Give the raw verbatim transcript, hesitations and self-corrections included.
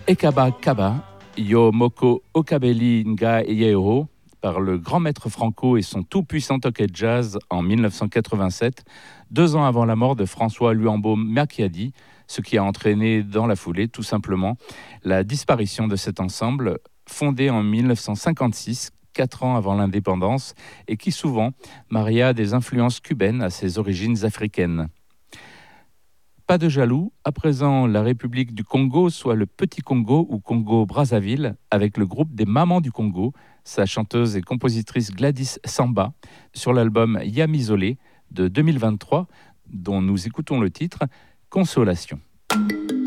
Ekaba Kaba, Yo Moko Okabeli Nga Yeo, par le grand maître Franco et son tout-puissant Toquet Jazz en mille neuf cent quatre-vingt-sept, deux ans avant la mort de François Luambo Macchiadi, ce qui a entraîné dans la foulée tout simplement la disparition de cet ensemble, fondé en mille neuf cent cinquante-six, quatre ans avant l'indépendance, et qui souvent maria des influences cubaines à ses origines africaines. Pas de jaloux, à présent la République du Congo, soit le Petit Congo ou Congo-Brazzaville, avec le groupe des Mamans du Congo, sa chanteuse et compositrice Gladys Samba, sur l'album Yamizolé de deux mille vingt-trois, dont nous écoutons le titre « Consolation ».